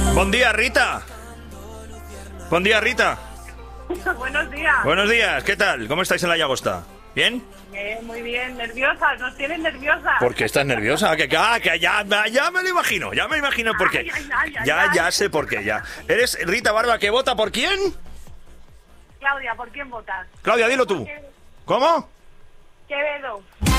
Buen día, Rita. Buen día, Rita. Buenos días. Buenos días, ¿qué tal? ¿Cómo estáis en la Llagosta? ¿Bien? Muy bien, nerviosa, nos tienen nerviosa. ¿Por qué estás nerviosa? Que ya me lo imagino, por qué. Ya sé por qué, ya. ¿Eres Rita Barba que vota por quién? Claudia, ¿por quién votas? Claudia, dilo tú. ¿Cómo? Quevedo.